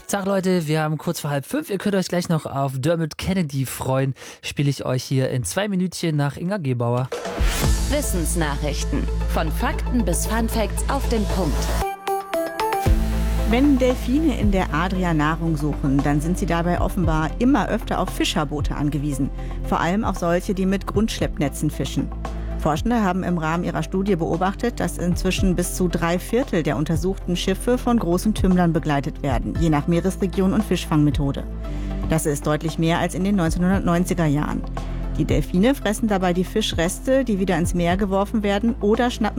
Tag Leute, wir haben kurz vor 4:30. Ihr könnt euch gleich noch auf Dermot Kennedy freuen. Spiele ich euch hier in 2 Minütchen nach Inga Gebauer. Wissensnachrichten. Von Fakten bis Funfacts auf den Punkt. Wenn Delfine in der Adria Nahrung suchen, dann sind sie dabei offenbar immer öfter auf Fischerboote angewiesen. Vor allem auf solche, die mit Grundschleppnetzen fischen. Forschende haben im Rahmen ihrer Studie beobachtet, dass inzwischen bis zu 3/4 der untersuchten Schiffe von großen Tümmlern begleitet werden, je nach Meeresregion und Fischfangmethode. Das ist deutlich mehr als in den 1990er Jahren. Die Delfine fressen dabei die Fischreste, die wieder ins Meer geworfen werden, oder schnappen